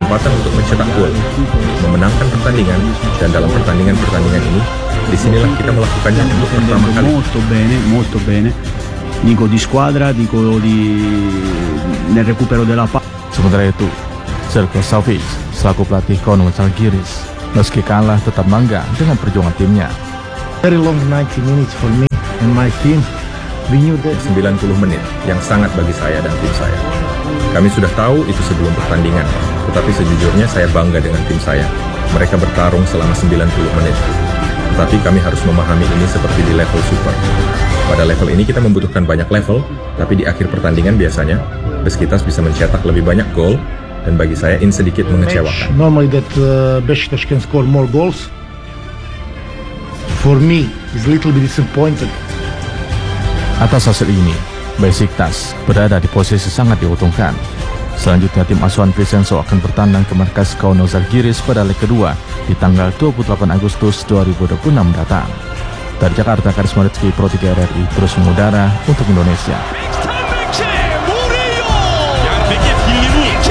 kesempatan untuk mencetak gol, memenangkan pertandingan, dan dalam pertandingan ini, disinilah kita melakukannya untuk pertama kali. Molto bene. Dico di squadra, nel recupero della palla. Sementara itu, Željko Savić selaku pelatih Kauno Žalgiris meski kalah tetap bangga dengan perjuangan timnya. Very long 90 minutes for me and my team. We knew that 90 menit yang sangat bagi saya dan tim saya. Kami sudah tahu itu sebelum pertandingan, tetapi sejujurnya saya bangga dengan tim saya. Mereka bertarung selama 90 menit. Tetapi kami harus memahami ini seperti di level super. Pada level ini kita membutuhkan banyak level, tapi di akhir pertandingan biasanya Beşiktaş bisa mencetak lebih banyak gol, dan bagi saya ini sedikit mengecewakan. normally that Beşiktaş can score more goals. For me, is a little bit disappointed. Atas hasil ini, Beşiktaş berada di posisi sangat diuntungkan. Selanjutnya tim asuhan Vincenzo akan bertandang ke markas Kauno Žalgiris pada leg kedua di tanggal 28 Agustus 2026 mendatang. Dari Jakarta, Karisma Rizky, Pro 3 RRI terus mengudara untuk Indonesia.